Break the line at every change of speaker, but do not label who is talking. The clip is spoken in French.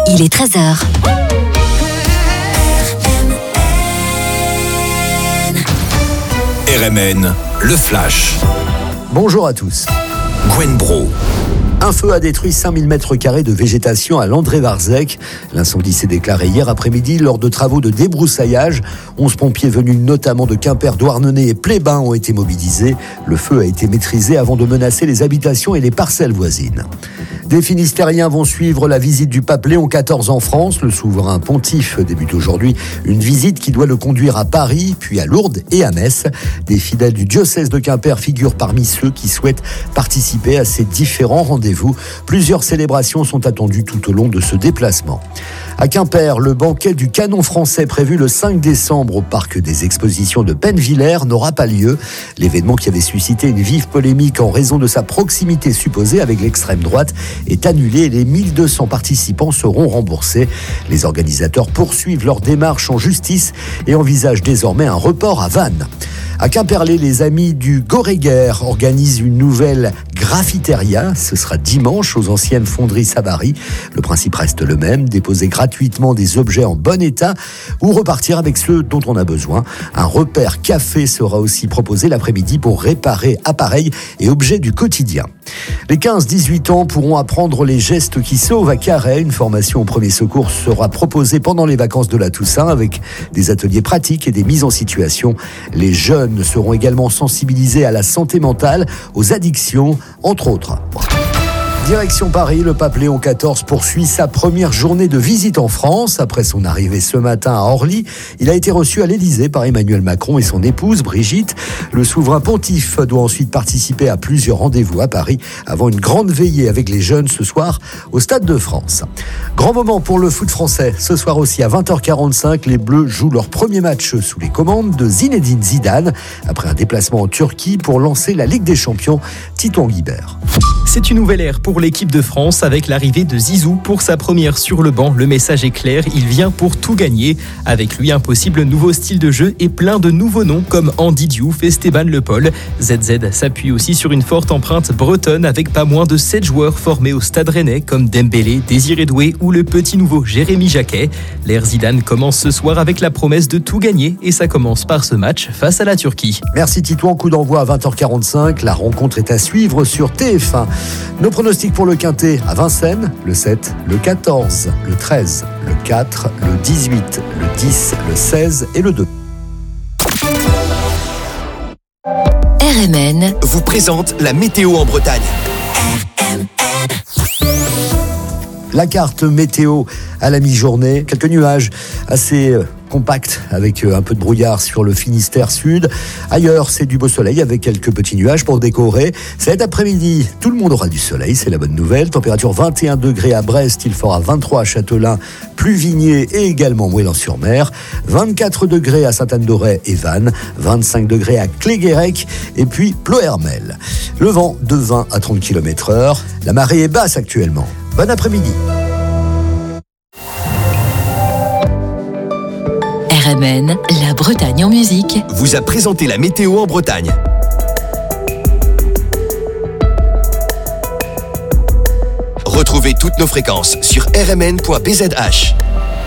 Il est 13h.
RMN, le Flash.
Bonjour à tous.
Gwen Bro.
Un feu a détruit 5000 m² de végétation à Landré-Varzec. L'incendie s'est déclaré hier après-midi lors de travaux de débroussaillage. 11 pompiers venus notamment de Quimper, Douarnenez et Plébain ont été mobilisés. Le feu a été maîtrisé avant de menacer les habitations et les parcelles voisines. Des Finistériens vont suivre la visite du pape Léon XIV en France. Le souverain pontife débute aujourd'hui une visite qui doit le conduire à Paris, puis à Lourdes et à Metz. Des fidèles du diocèse de Quimper figurent parmi ceux qui souhaitent participer à ces différents rendez-vous. Plusieurs célébrations sont attendues tout au long de ce déplacement. À Quimper, le banquet du canon français prévu le 5 décembre au parc des expositions de Pennevillers n'aura pas lieu. L'événement qui avait suscité une vive polémique en raison de sa proximité supposée avec l'extrême droite est annulé et les 1200 participants seront remboursés. Les organisateurs poursuivent leur démarche en justice et envisagent désormais un report à Vannes. À Quimperlé, les amis du Goréguer organisent une nouvelle graffiteria. Ce sera dimanche aux anciennes fonderies Savary. Le principe reste le même, déposer gratuitement des objets en bon état ou repartir avec ceux dont on a besoin. Un repère café sera aussi proposé l'après-midi pour réparer appareils et objets du quotidien. Les 15-18 ans pourront apprendre les gestes qui sauvent à Carhaix. Une formation au premier secours sera proposée pendant les vacances de la Toussaint avec des ateliers pratiques et des mises en situation. Les jeunes seront également sensibilisés à la santé mentale, aux addictions, entre autres. Direction Paris, le pape Léon XIV poursuit sa première journée de visite en France. Après son arrivée ce matin à Orly, il a été reçu à l'Élysée par Emmanuel Macron et son épouse Brigitte. Le souverain pontife doit ensuite participer à plusieurs rendez-vous à Paris avant une grande veillée avec les jeunes ce soir au Stade de France. Grand moment pour le foot français. Ce soir aussi à 20h45, les Bleus jouent leur premier match sous les commandes de Zinedine Zidane après un déplacement en Turquie pour lancer la Ligue des Champions. Titon Guibert.
C'est une nouvelle ère pour l'équipe de France avec l'arrivée de Zizou pour sa première sur le banc. Le message est clair, il vient pour tout gagner. Avec lui, un possible nouveau style de jeu et plein de nouveaux noms comme Andy Diouf et Stéban Le Paul. ZZ s'appuie aussi sur une forte empreinte bretonne avec pas moins de 7 joueurs formés au Stade Rennais comme Dembélé, Désiré Doué ou le petit nouveau Jérémy Jacquet. L'ère Zidane commence ce soir avec la promesse de tout gagner et ça commence par ce match face à la Turquie.
Merci Titouan, coup d'envoi à 20h45. La rencontre est à suivre sur TF1. Nos pronostics pour le Quintet à Vincennes, le 7, le 14, le 13, le 4, le 18, le 10, le 16 et le 2.
RMN
Vous présente la météo en Bretagne.
La carte météo à la mi-journée, quelques nuages assez compacts avec un peu de brouillard sur le Finistère sud. Ailleurs, c'est du beau soleil avec quelques petits nuages pour décorer. Cet après-midi, tout le monde aura du soleil, c'est la bonne nouvelle. Température 21 degrés à Brest, il fera 23 à Châtelain, Pluvigné et également Moëlan-sur-Mer. 24 degrés à Sainte-Anne-d'Auray et Vannes. 25 degrés à Cléguérec et puis Ploërmel. Le vent de 20 à 30 km/h. La marée est basse actuellement. Bon après-midi.
RMN, la Bretagne en musique.
Vous a présenté la météo en Bretagne. Retrouvez toutes nos fréquences sur rmn.bzh.